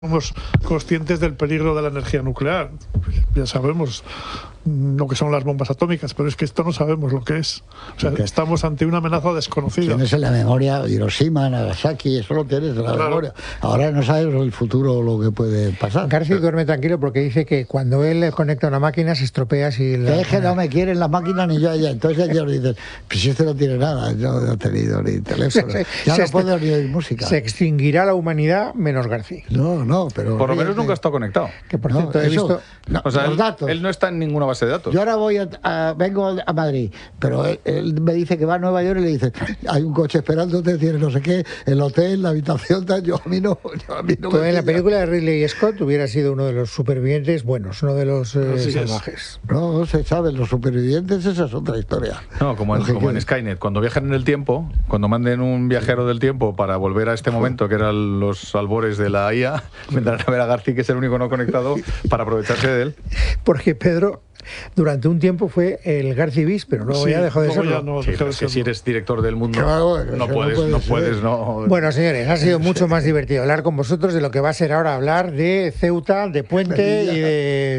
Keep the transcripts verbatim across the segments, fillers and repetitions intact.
Somos conscientes del peligro de la energía nuclear. Ya sabemos lo que son las bombas atómicas, pero es que esto no sabemos lo que es. O sea, okay. Estamos ante una amenaza desconocida. Tienes en la memoria Hiroshima, Nagasaki, eso lo tienes en la claro. memoria. Ahora no sabes el futuro, lo que puede pasar. García duerme tranquilo porque dice que cuando él conecta una máquina se estropea si la... Que es que no me quieren las máquinas ni yo a ella. Entonces ellos dicen, pues si este no tiene nada, yo no he tenido ni teléfono, ya se no puedo ni oír música. Se extinguirá la humanidad menos García. No, no, pero... Por lo menos nunca está conectado. Que por cierto, no, he eso, visto... No, o sea, los él, datos. Él no está en ninguna base de datos. Yo ahora voy a, a, vengo a Madrid, pero él, él me dice que va a Nueva York y le dice, hay un coche esperándote, tiene no sé qué, el hotel, la habitación, tal. Yo a mí no, yo a mí no Tú me en la pilla. película de Ridley Scott hubiera sido uno de los supervivientes buenos, uno de los eh, sí, salvajes. No, no se sabe, los supervivientes, esa es otra historia. No, como en, como en Skynet, cuando viajan en el tiempo, cuando manden un viajero del tiempo para volver a este momento, que eran los albores de la I A, vendrán a ver a García, que es el único no conectado, para aprovecharse de él. Porque Pedro durante un tiempo fue el García Bis, pero luego sí, ya dejó de serlo. No, sí, pero si eres director del mundo, claro, no, puedes, no, puedes, no puedes, no. Bueno, señores, ha sido mucho más divertido hablar con vosotros de lo que va a ser ahora hablar de Ceuta, de Puente y de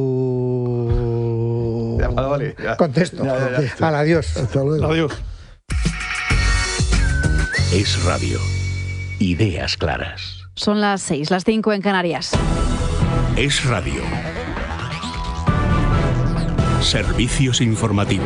su ya, vale, vale, ya. contexto. Ya, ya, ya. Al adiós. Hasta luego. Adiós. Es Radio. Ideas claras. Son las seis, las cinco en Canarias. Es Radio. Servicios informativos.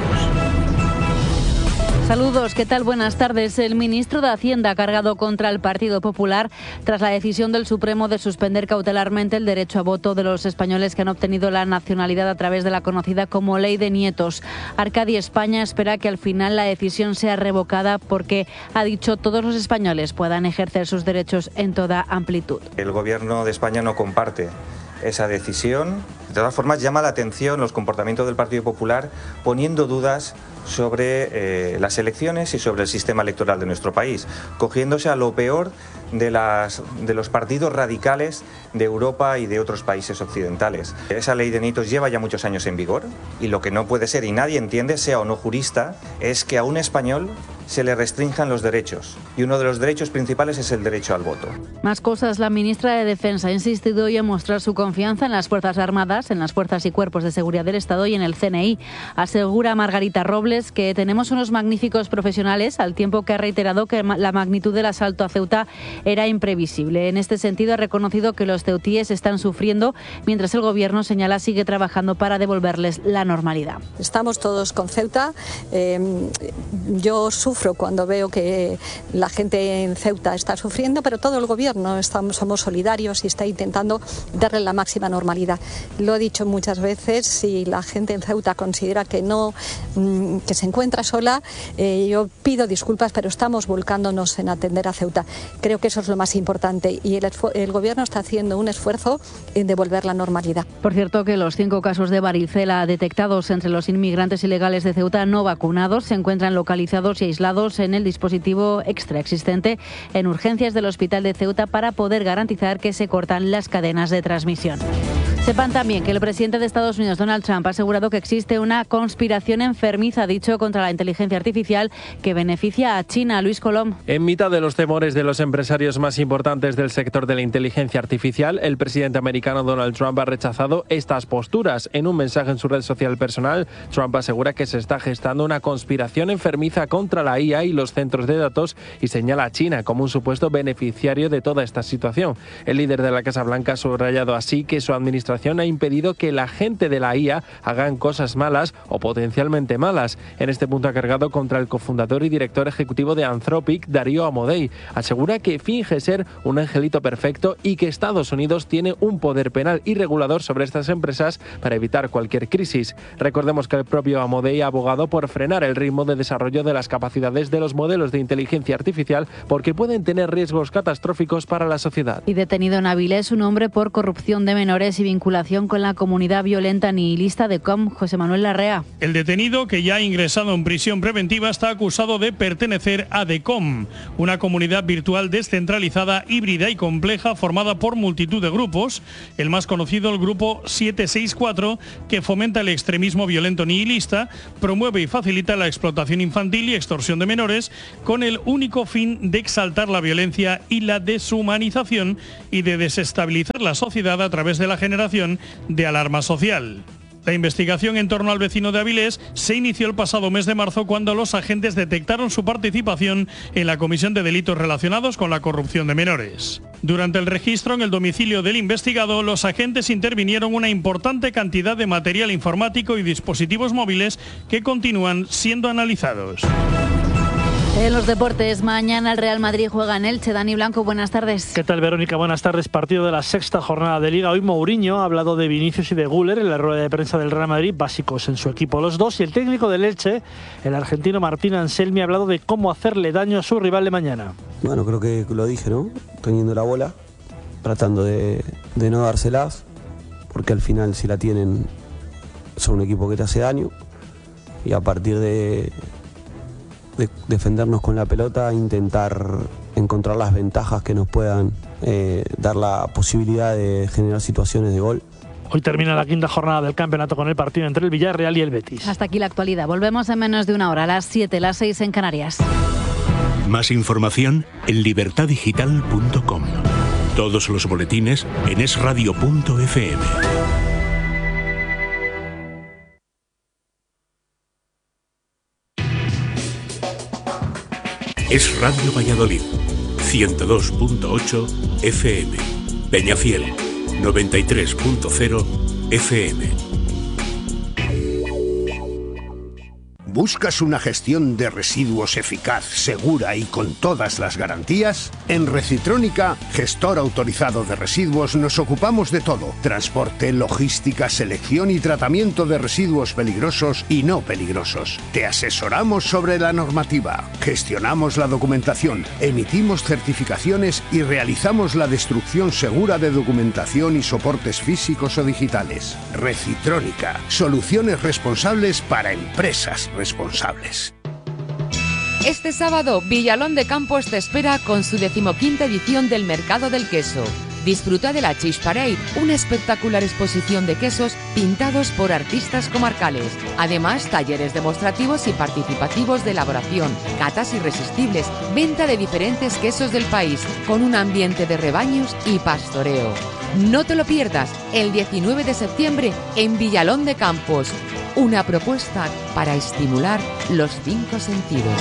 Saludos, ¿qué tal? Buenas tardes. El ministro de Hacienda ha cargado contra el Partido Popular tras la decisión del Supremo de suspender cautelarmente el derecho a voto de los españoles que han obtenido la nacionalidad a través de la conocida como Ley de Nietos. Arcadi España espera que al final la decisión sea revocada porque, ha dicho, todos los españoles puedan ejercer sus derechos en toda amplitud. El Gobierno de España no comparte esa decisión. De todas formas, llama la atención los comportamientos del Partido Popular poniendo dudas sobre eh, las elecciones y sobre el sistema electoral de nuestro país, cogiéndose a lo peor de, las, de los partidos radicales de Europa y de otros países occidentales. Esa ley de Nietos lleva ya muchos años en vigor y lo que no puede ser, y nadie entiende, sea o no jurista, es que a un español se le restrinjan los derechos. Y uno de los derechos principales es el derecho al voto. Más cosas. La ministra de Defensa ha insistido hoy en mostrar su confianza en las Fuerzas Armadas, en las Fuerzas y Cuerpos de Seguridad del Estado y en el C N I. Asegura Margarita Robles que tenemos unos magníficos profesionales, al tiempo que ha reiterado que la magnitud del asalto a Ceuta era imprevisible. En este sentido, ha reconocido que los ceutíes están sufriendo, mientras el Gobierno, señala, sigue trabajando para devolverles la normalidad. Estamos todos con Ceuta. Eh, yo sufro cuando veo que la gente en Ceuta está sufriendo, pero todo el Gobierno estamos, somos solidarios y está intentando darle la máxima normalidad. Lo he dicho muchas veces, si la gente en Ceuta considera que no, que se encuentra sola, eh, yo pido disculpas, pero estamos volcándonos en atender a Ceuta. Creo que eso es lo más importante y el, el Gobierno está haciendo un esfuerzo en devolver la normalidad. Por cierto, que los cinco casos de varicela detectados entre los inmigrantes ilegales de Ceuta no vacunados se encuentran localizados y aislados en el dispositivo extra existente en urgencias del Hospital de Ceuta para poder garantizar que se cortan las cadenas de transmisión. Sepan también que el presidente de Estados Unidos, Donald Trump, ha asegurado que existe una conspiración enfermiza, ha dicho, contra la inteligencia artificial que beneficia a China. Luis Colom. En mitad de los temores de los empresarios más importantes del sector de la inteligencia artificial, el presidente americano Donald Trump ha rechazado estas posturas. En un mensaje en su red social personal, Trump asegura que se está gestando una conspiración enfermiza contra la I A y los centros de datos y señala a China como un supuesto beneficiario de toda esta situación. El líder de la Casa Blanca ha subrayado así que su administración ha impedido que la gente de la I A hagan cosas malas o potencialmente malas. En este punto ha cargado contra el cofundador y director ejecutivo de Anthropic, Darío Amodei. Asegura que finge ser un angelito perfecto y que Estados Unidos tiene un poder penal y regulador sobre estas empresas para evitar cualquier crisis. Recordemos que el propio Amodei ha abogado por frenar el ritmo de desarrollo de las capacidades de los modelos de inteligencia artificial porque pueden tener riesgos catastróficos para la sociedad. Y detenido en Avilés un hombre por corrupción de menores y vinculación vinculación con la comunidad violenta nihilista de C O M. José Manuel Larrea. El detenido, que ya ha ingresado en prisión preventiva, está acusado de pertenecer a D E C O M, una comunidad virtual descentralizada, híbrida y compleja formada por multitud de grupos. El más conocido, el grupo siete seis cuatro, que fomenta el extremismo violento nihilista, promueve y facilita la explotación infantil y extorsión de menores con el único fin de exaltar la violencia y la deshumanización y de desestabilizar la sociedad a través de la generación de alarma social. La investigación en torno al vecino de Avilés se inició el pasado mes de marzo cuando los agentes detectaron su participación en la comisión de delitos relacionados con la corrupción de menores. Durante el registro en el domicilio del investigado, los agentes intervinieron una importante cantidad de material informático y dispositivos móviles que continúan siendo analizados. En los deportes, mañana el Real Madrid juega en Elche. Dani Blanco, buenas tardes. ¿Qué tal, Verónica? Buenas tardes. Partido de la sexta jornada de Liga. Hoy Mourinho ha hablado de Vinicius y de Güler en la rueda de prensa del Real Madrid, básicos en su equipo los dos. Y el técnico del Elche, el argentino Martín Anselmi, ha hablado de cómo hacerle daño a su rival de mañana. Bueno, creo que lo dije, ¿no? Teniendo la bola, tratando de, de no dárselas, porque al final si la tienen son un equipo que te hace daño. Y a partir de... de defendernos con la pelota, intentar encontrar las ventajas que nos puedan eh, dar la posibilidad de generar situaciones de gol. Hoy termina la quinta jornada del campeonato con el partido entre el Villarreal y el Betis. Hasta aquí la actualidad. Volvemos en menos de una hora, a las siete, las seis en Canarias. Más información en libertad digital punto com. Todos los boletines en es radio punto efe eme. Es Radio Valladolid, ciento dos punto ocho efe eme. Peñafiel, noventa y tres punto cero efe eme. ¿Buscas una gestión de residuos eficaz, segura y con todas las garantías? En Recitrónica, gestor autorizado de residuos, nos ocupamos de todo: transporte, logística, selección y tratamiento de residuos peligrosos y no peligrosos. Te asesoramos sobre la normativa, gestionamos la documentación, emitimos certificaciones y realizamos la destrucción segura de documentación y soportes físicos o digitales. Recitrónica, soluciones responsables para empresas responsables. Este sábado, Villalón de Campos te espera con su decimoquinta edición del Mercado del Queso. Disfruta de la Cheese Parade, una espectacular exposición de quesos pintados por artistas comarcales. Además, talleres demostrativos y participativos de elaboración, catas irresistibles, venta de diferentes quesos del país, con un ambiente de rebaños y pastoreo. No te lo pierdas, el diecinueve de septiembre en Villalón de Campos. Una propuesta para estimular los cinco sentidos.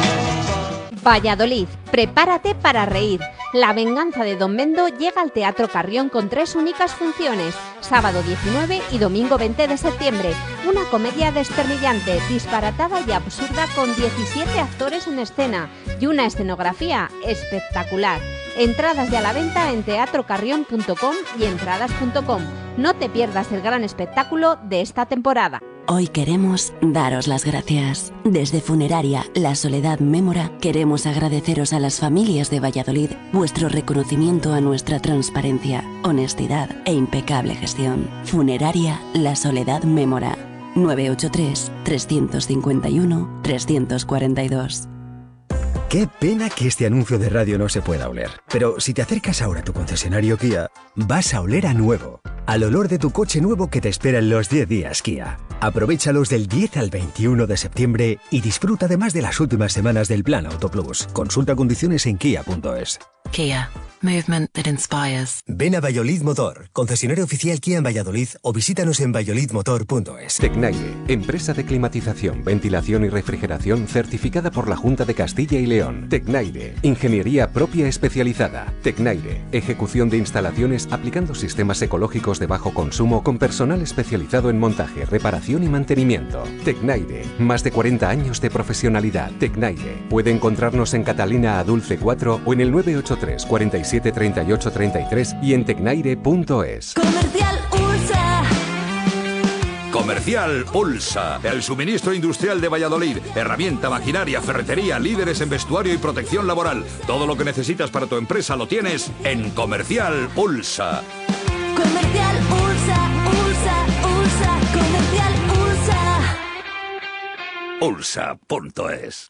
Valladolid, prepárate para reír. La venganza de Don Mendo llega al Teatro Carrión con tres únicas funciones. Sábado diecinueve y domingo veinte de septiembre. Una comedia desternillante, disparatada y absurda con diecisiete actores en escena y una escenografía espectacular. Entradas ya a la venta en teatro carrión punto com y entradas punto com. No te pierdas el gran espectáculo de esta temporada. Hoy queremos daros las gracias. Desde Funeraria La Soledad Mémora queremos agradeceros a las familias de Valladolid vuestro reconocimiento a nuestra transparencia, honestidad e impecable gestión. Funeraria La Soledad Mémora. nueve ocho tres, tres cinco uno, tres cuatro dos. Qué pena que este anuncio de radio no se pueda oler. Pero si te acercas ahora a tu concesionario Kia, vas a oler a nuevo. Al olor de tu coche nuevo que te espera en los diez días Kia. Aprovéchalos del diez al veintiuno de septiembre y disfruta además de las últimas semanas del Plan Auto Plus. Consulta condiciones en kia punto es. Kia. Movement that inspires. Ven a Valladolid Motor, concesionario oficial Kia en Valladolid, o visítanos en valladolid motor punto es. Tecnaire, empresa de climatización, ventilación y refrigeración certificada por la Junta de Castilla y León. Tecnaire, ingeniería propia especializada. Tecnaire, ejecución de instalaciones aplicando sistemas ecológicos de bajo consumo con personal especializado en montaje, reparación y mantenimiento. Tecnaire, más de cuarenta años de profesionalidad. Tecnaire, puede encontrarnos en Catalina a Dulce cuatro o en el nueve ocho tres, cuarenta y siete, treinta y ocho, treinta y tres y en tecnaire punto es. Comercial Ulsa. Comercial Ulsa, el suministro industrial de Valladolid. Herramienta, maquinaria, ferretería, líderes en vestuario y protección laboral. Todo lo que necesitas para tu empresa lo tienes en Comercial Ulsa. Comercial Ulsa. ulsa punto es.